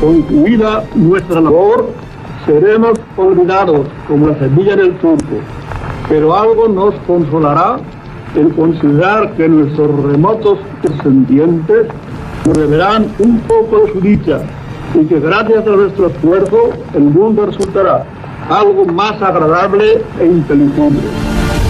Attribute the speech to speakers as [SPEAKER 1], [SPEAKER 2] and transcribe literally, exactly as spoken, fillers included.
[SPEAKER 1] Concluida nuestra labor, seremos olvidados como la semilla del surco, pero algo nos consolará el considerar que nuestros remotos descendientes nos deberán un poco de su dicha y que gracias a nuestro esfuerzo el mundo resultará algo más agradable e inteligente.